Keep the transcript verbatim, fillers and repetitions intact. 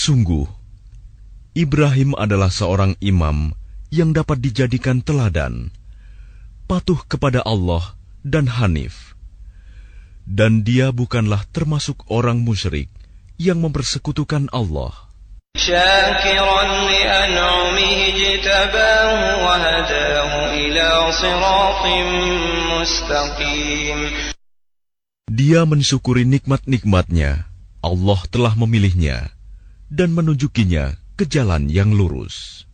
Sungguh, Ibrahim adalah seorang imam yang dapat dijadikan teladan, patuh kepada Allah dan hanif. Dan dia bukanlah termasuk orang musyrik yang mempersekutukan Allah. Syakiran li'an'umihi ijtabahu wa hadahu ila siratin mustaqim. Dia mensyukuri nikmat-nikmatnya, Allah telah memilihnya dan menunjukinya ke jalan yang lurus.